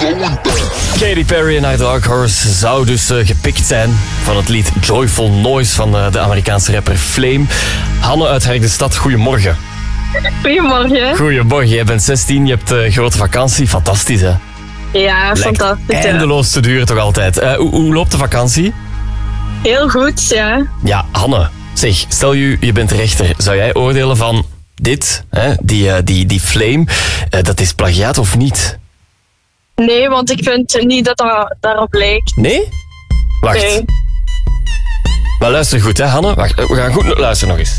Katy Perry en haar Dark Horse zou dus gepikt zijn van het lied Joyful Noise van de Amerikaanse rapper Flame. Hanne uit Herkdestad, goedemorgen. Goedemorgen. Goedemorgen, jij bent 16, je hebt grote vakantie. Fantastisch, hè? Ja, Lijkt fantastisch. eindeloos te duren toch altijd. Hoe loopt de vakantie? Heel goed, ja. Ja, Hanne, zeg, stel je bent rechter. Zou jij oordelen van dit, hè, die Flame, dat is plagiaat of niet? Nee, want ik vind niet dat dat daarop lijkt. Nee? Wacht. Nee. Maar luister goed, hè, Hanne. Wacht, we gaan goed luisteren nog eens.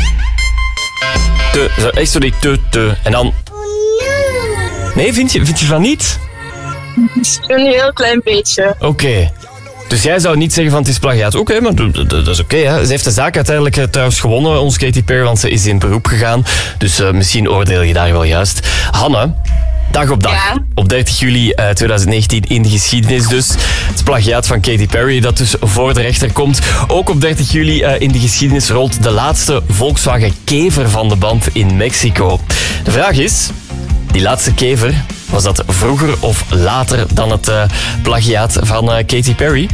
Echt zo die te. En dan... Nee, vind je van niet? Een heel klein beetje. Oké. Dus jij zou niet zeggen van het is plagiaat. Oké, maar dat is oké, hè. Ze heeft de zaak uiteindelijk trouwens gewonnen, ons Katy Perry, want ze is in beroep gegaan. Dus misschien oordeel je daar wel juist. Hanne, dag op dag. Ja. Op 30 juli 2019 in de geschiedenis dus. Het plagiaat van Katy Perry dat dus voor de rechter komt. Ook op 30 juli in de geschiedenis rolt de laatste Volkswagen Kever van de band in Mexico. De vraag is, die laatste Kever, was dat vroeger of later dan het plagiaat van Katy Perry?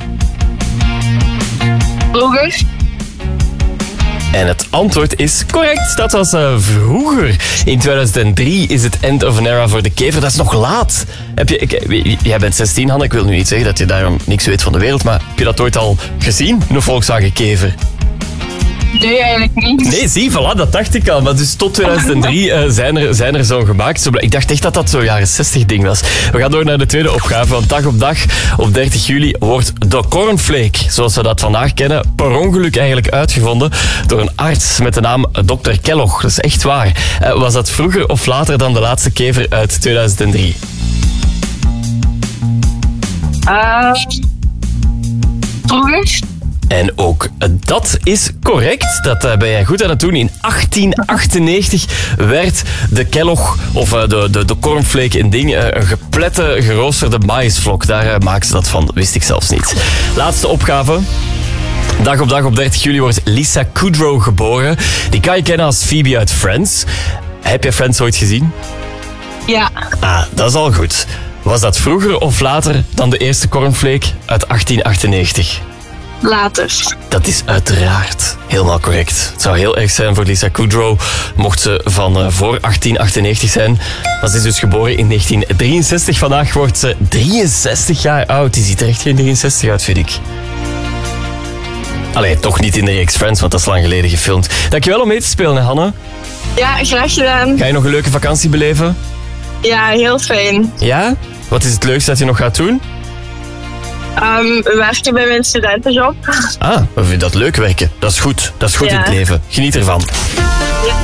Vroeger? En het antwoord is correct. Dat was vroeger. In 2003 is het end of an era voor de Kever. Dat is nog laat. Jij bent 16, Hanne. Ik wil nu niet zeggen dat je daarom niks weet van de wereld, maar heb je dat ooit al gezien, een Volkswagen Kever? Nee, eigenlijk niet. Nee, zie, voilà, dat dacht ik al. Maar dus tot 2003 zijn er zo gemaakt. Ik dacht echt dat dat zo'n jaren 60 ding was. We gaan door naar de tweede opgave. Want dag op dag, op 30 juli, wordt de cornflake, zoals we dat vandaag kennen, per ongeluk eigenlijk uitgevonden door een arts met de naam Dr. Kellogg. Dat is echt waar. Was dat vroeger of later dan de laatste Kever uit 2003? Vroeger? En ook dat is correct. Dat ben jij goed aan het doen. In 1898 werd de Kellogg, of de cornflake, een ding. Een geplette, geroosterde maïsvlok. Daar maken ze dat van. Dat wist ik zelfs niet. Laatste opgave. Dag op dag op 30 juli wordt Lisa Kudrow geboren. Die kan je kennen als Phoebe uit Friends. Heb je Friends ooit gezien? Ja. Ah, dat is al goed. Was dat vroeger of later dan de eerste cornflake uit 1898? Later. Dat is uiteraard helemaal correct. Het zou heel erg zijn voor Lisa Kudrow mocht ze van voor 1898 zijn. Maar ze is dus geboren in 1963. Vandaag wordt ze 63 jaar oud. Die ziet er echt geen 63 uit, vind ik. Allee, toch niet in de reeks Friends, want dat is lang geleden gefilmd. Dankjewel om mee te spelen, hè, Hanne. Ja, graag gedaan. Ga je nog een leuke vakantie beleven? Ja, heel fijn. Ja? Wat is het leukste dat je nog gaat doen? Werken bij mijn studentenjob. Ah, we vinden dat leuk werken. Dat is goed. Dat is goed in het leven. Geniet ervan. Ja.